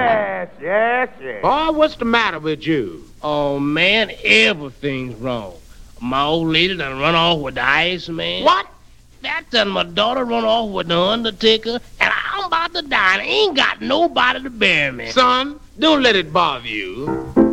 yes. Boy, what's the matter with you? Oh, man, everything's wrong. My old lady done run off with the Iceman. What? That done my daughter run off with the Undertaker, and I'm about to die, and I ain't got nobody to bury me. Son, don't let it bother you.